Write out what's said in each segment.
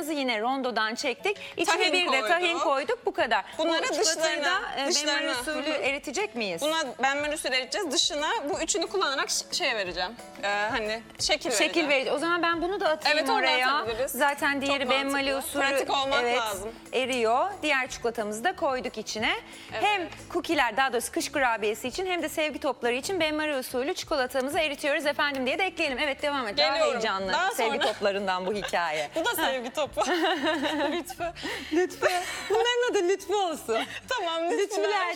çikolatamızı yine rondodan çektik. İçine Tahin bir de tahin koyduk. Bu kadar. Bunları bu çikolatayı da dışlarına. benmari usulü eritecek miyiz? Buna benmari usulü eriteceğiz. Dışına bu üçünü kullanarak şeye vereceğim. Hani şekil vereceğim. Şekil verici. O zaman ben bunu da atayım Evet, onu da oraya. atabiliriz. Zaten diğeri Çok benmari mantıklı. usulü Pratik olmak lazım. eriyor. Diğer çikolatamızı da koyduk içine. Evet. Hem cookie'ler, daha doğrusu kış kurabiyesi için hem de sevgi topları için benmari usulü çikolatamızı eritiyoruz efendim diye de ekleyelim. Evet, devam et. Daha Geliyorum. heyecanlı Daha sevgi sonra- toplarından bu hikaye. Bu da sevgi topu. Lütfü. Lütfü. Bunların adı Lütfü olsun. Tamam, lütfüler.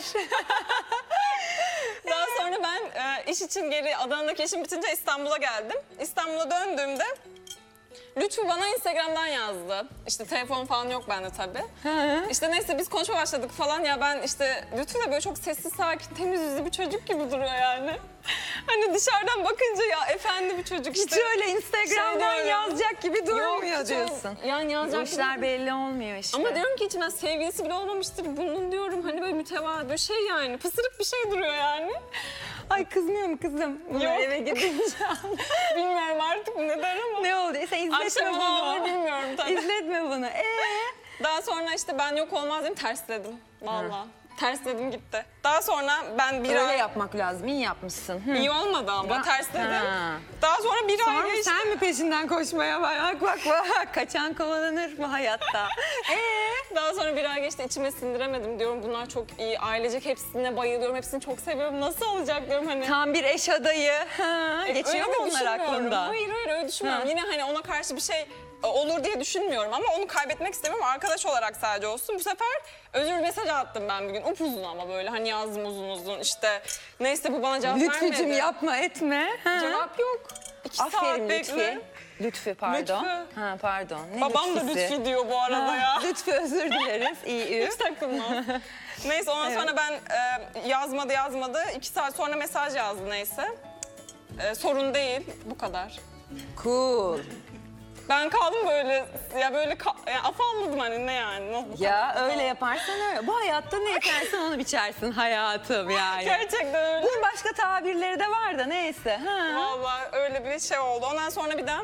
Daha sonra ben iş için geri Adana'daki işim bitince İstanbul'a geldim. İstanbul'a döndüğümde Lütfü bana Instagram'dan yazdı. İşte telefon falan yok bende tabii. İşte neyse biz konuşma başladık falan. Ya ben işte Lütfü de böyle çok sessiz, sakin, temiz yüzlü bir çocuk gibi duruyor yani. Hani dışarıdan bakınca ya efendi bir çocuk işte. Hiç öyle Instagram'dan Şey diyorum. yazacak gibi durmuyor hiç diyorsun. Yani Bu yazacak işler gibi. belli olmuyor işte. Ama diyorum ki içinden sevgilisi bile olmamıştır. Bunun diyorum hani böyle mütevazı böyle şey yani pısırık bir şey duruyor yani. Ay, kızmıyorum kızım. Bunlar Yok. eve gidince. Bilmiyorum artık neden ama. Ne olduysa izletme Akşama ne olur bunu. bilmiyorum tabii. İzletme bunu. Daha sonra işte ben yok olmaz dedim, tersledim. Vallahi. Tersledim gitti. Daha sonra ben bir Öyle ay... yapmak lazım. İyi yapmışsın. Hı. İyi olmadı ama tersledim. Ha. Daha sonra bir ay Sonra geçti. sen mi peşinden koşmaya bak. Kaçan kovalanır mı hayatta? Daha sonra bir ay geçti, içime sindiremedim diyorum. Bunlar çok iyi, ailecek hepsine bayılıyorum, hepsini çok seviyorum. Nasıl olacak diyorum hani. Tam bir eş adayı. Ha, geçiyor Öyle mu onlar düşünmüyorum. aklında? Hayır öyle düşünmüyorum. Ha. Yine hani ona karşı bir şey olur diye düşünmüyorum ama onu kaybetmek istemiyorum. Arkadaş olarak sadece olsun. Bu sefer özür mesajı attım ben bir gün. Upuzun ama böyle hani yazdım uzun işte. Neyse bu bana cevap Lütfücüm vermedi. yapma etme. Ha. Cevap yok. 2 saat Aferin bekle. Lütfi. Lütfi pardon. Lütfü. Ha, pardon. Ne Babam da Lütfüsü? Lütfi diyor bu arada Ha, ya. Lütfi, özür dileriz. İyi. Hiç takılma. Neyse ondan Evet. sonra ben yazmadı. 2 saat sonra mesaj yazdı neyse. Sorun değil bu kadar. Cool. Ben kaldım böyle ya böyle yani afalladım hani ne yani. Nasıl Ya öyle yaparsan öyle. Bu hayatta ne ekersen onu biçersin hayatım yani. Gerçekten öyle. Bunun başka tabirleri de var da neyse. Ha. Vallahi öyle bir şey oldu. Ondan sonra bir de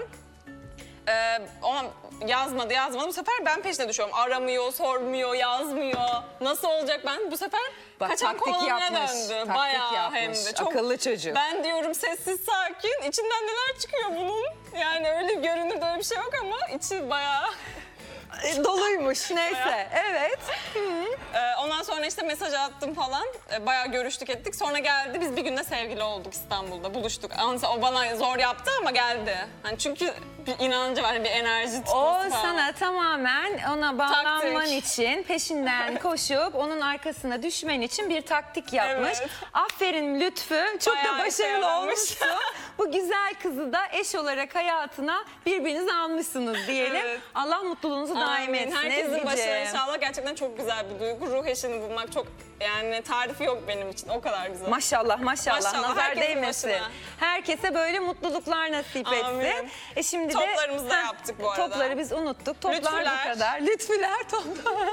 ona yazmadı. Bu sefer ben peşine düşüyorum. Aramıyor, sormuyor, yazmıyor. Nasıl olacak ben? Bu sefer Bak, kaçan taktik kovalamaya yapmış. döndü. Taktik Bayağı yapmış. hem de. Çok, Akıllı çocuk. Ben diyorum sessiz sakin. İçinden neler çıkıyor bunun? Yani öyle görünürde öyle bir şey yok ama içi bayağı... Doluymuş neyse. Evet. Ondan sonra işte mesaj attım falan. Bayağı görüştük ettik. Sonra geldi. Biz bir günde sevgili olduk İstanbul'da. Buluştuk. O bana zor yaptı ama geldi. Hani çünkü bir inancı var, bir enerji tutması O falan. sana tamamen ona bağlanman Taktik. için peşinden koşup onun arkasına düşmen için bir taktik yapmış. Evet. Aferin Lütfü. Çok Bayağı da işe başarılı yaramış. olmuşsun. Bu güzel kızı da eş olarak hayatına birbirinizi almışsınız diyelim. Evet. Allah mutluluğunuzu daim Amin. etsin. Herkesin başına Ezgi'ciğim. inşallah. Gerçekten çok güzel bir duygu. Ruh eşini bulmak çok yani tarifi yok benim için. O kadar güzel. Maşallah. Maşallah, Nazar herkesin değmesin. başına. Herkese böyle mutluluklar nasip Amin. etsin. Şimdi Toplarımızı da Heh, yaptık bu arada. Topları biz unuttuk. Toplar Lütfüler. bu kadar. Lütfüler top.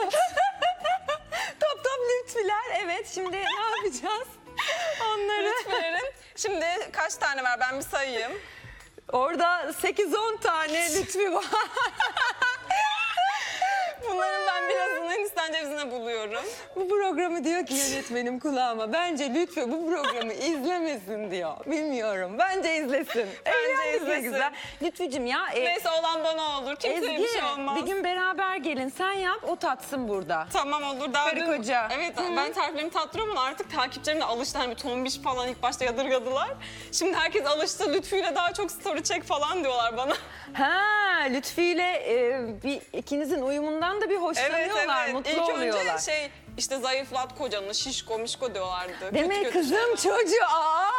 top lütfüler. Evet, şimdi ne yapacağız? Onları. Lütfülerin. Şimdi kaç tane var ben bir sayayım. Orada 8-10 tane lütfü var. Bunların ben birazını Hindistan cevizine buluyorum. Bu programı diyor ki yönetmenim kulağıma. Bence Lütfü bu programı izlemesin diyor. Bilmiyorum. Bence izlesin. Eğlendik ne izlesin. güzel. Lütfücüm ya. Neyse olan bana olur. Kimseye Ezgi, bir şey olmaz. bir gün beraber gelin. Sen yap, o tatsın burada. Tamam olur. Daha Karı dün- koca. Evet ben tariflerimi tattırıyorum ama artık takipçilerim de alıştı. Hani bir tombiş falan ilk başta yadırgadılar. Şimdi herkes alıştı. Lütfüyle daha çok story çek falan diyorlar bana. Ha, Lütfü ile bir ikinizin uyumundan da bir hoşlanıyorlar, mutlu İlk oluyorlar. önce işte zayıflat kocanı, şişko mişko diyorlardı. Kötü Demek kötü kızım şeyler. çocuğu. Aa!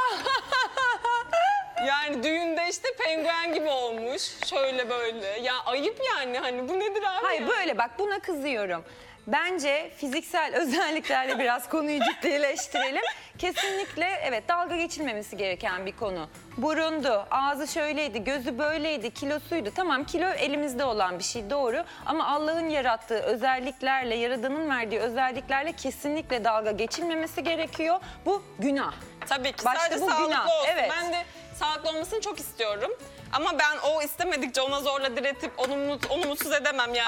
Yani düğünde işte penguen gibi olmuş. Şöyle böyle. Ya ayıp yani hani bu nedir abi? Hayır ya? böyle bak, buna kızıyorum. Bence fiziksel özelliklerle biraz konuyu ciddileştirelim. Kesinlikle evet, dalga geçilmemesi gereken bir konu. Burundu, ağzı şöyleydi, gözü böyleydi, kilosuydu. Tamam, kilo elimizde olan bir şey, doğru. Ama Allah'ın yarattığı özelliklerle, Yaradan'ın verdiği özelliklerle kesinlikle dalga geçilmemesi gerekiyor. Bu günah. Tabii ki Başta sadece bu sağlıklı günah, olsun. evet. Ben de sağlıklı olmasını çok istiyorum. Ama ben o istemedikçe ona zorla diretip onu mutsuz edemem yani.